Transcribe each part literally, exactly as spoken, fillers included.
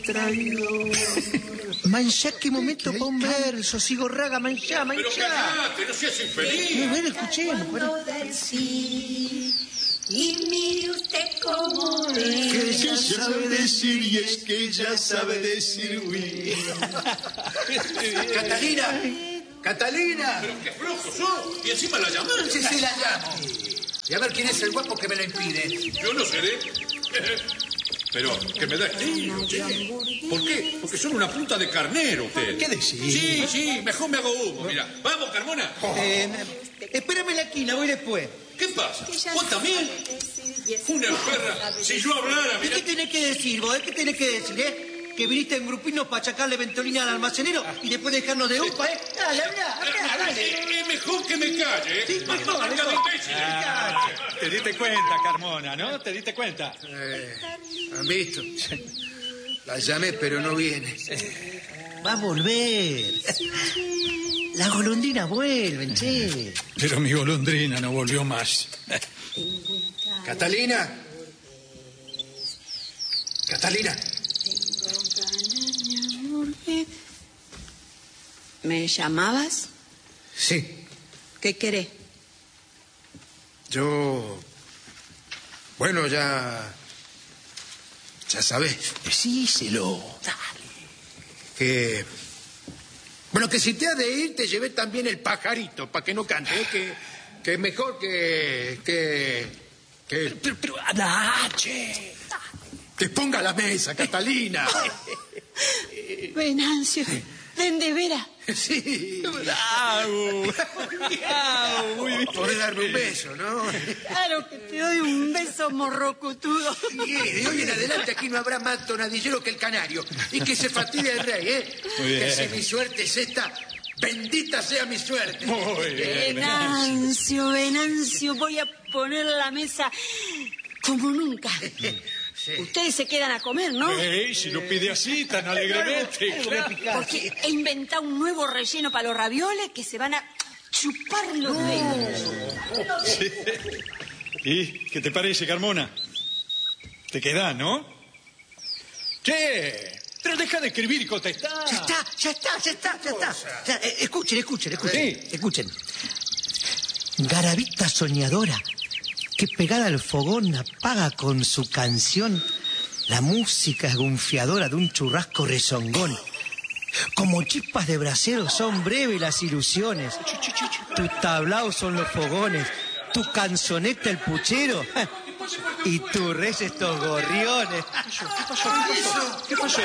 Traidor. Manchá, qué momento para un verso, sigo raga, manchá, manchá. Pero callate, no seas infeliz. Muy bien, escuchemos. Y mire usted cómo es. Que ella sabe decir y es que ella sabe decir uy. Catalina, Catalina. Pero qué flojo sos. Y encima la llamás. Sí, sí, la llamo. Y a ver quién es el guapo que me lo impide. Yo no seré. Pero que me da estilo, che. ¿Por qué? Porque son una punta de carnero ustedes. ¿Qué decís? Sí, sí, mejor me hago humo, mira. Vamos, Carmona. Eh, espérame en la esquina, voy después. ¿Qué pasa? ¿Vos también? Una perra. Si yo hablara, ¿Y mira. qué tenés que decir vos? ¿Qué tenés que decir, eh? Que viniste en grupino para achacarle ventolina al almacenero y después dejarnos de upa, ¿eh? Dale, habla, habla, dale. Es mejor que me calle, ¿eh? Sí, mejor, Marca de mejor. imbécil. Ah, te diste cuenta, Carmona, ¿no? Te diste cuenta. Eh, ¿Han visto? La llamé, pero no viene. Va a volver. Las golondrinas vuelven, che. Pero mi golondrina no volvió más. Catalina. Catalina. ¿Me llamabas? Sí, ¿Qué querés? yo... Bueno, ya... Ya sabés. Decíselo. Que... Bueno, que si te has de ir, te llevé también el pajarito, para que no cante, ¿eh? Que, que es mejor que... que... que... Pero, pero, anda, che. Te ponga a la mesa, Catalina. Venancio, ven de veras. Sí. ¡Au! ¡Au! Muy bien. Podés darme un beso, ¿no? Claro que te doy un beso morrocutudo. Y de hoy en adelante aquí no habrá más tonadillero que el canario. Y que se fastidie el rey, ¿eh? Muy bien. Que si mi suerte es esta, bendita sea mi suerte. Muy bien. Venancio, Venancio, voy a poner la mesa como nunca. Sí. Ustedes se quedan a comer, ¿no? Ey, si lo pide así, tan alegremente, claro. Porque he inventado un nuevo relleno para los ravioles que se van a chupar los dedos. Sí. ¿Y qué te parece, Carmona? Te queda, ¿no? Che, pero deja de escribir y contestar. Ya está, ya está, ya está, ya está. Ya, eh, escuchen, escuchen, escuchen. Sí. Escuchen. Garavita soñadora, que pegada al fogón apaga con su canción la música esgunfiadora de un churrasco rezongón. Como chispas de brasero son breves las ilusiones. Tu tablao son los fogones, tu canzoneta el puchero y tu rey estos gorriones. ¿Qué pasó? ¿Qué pasó?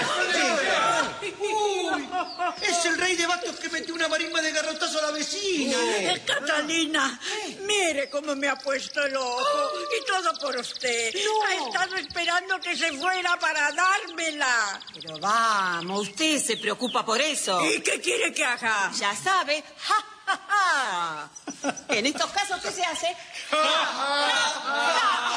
¡Uy! Es el rey de bastos que metió una marimba de garrotazo a la vecina. Eh, Catalina, mire cómo me ha puesto el ojo. Y todo por usted. Ha estado esperando que se fuera para dármela. Pero vamos, usted se preocupa por eso. ¿Y qué quiere que haga? Ya sabe. Ja, ja, ja. En estos casos, ¿qué se hace? Ja, ja, ja.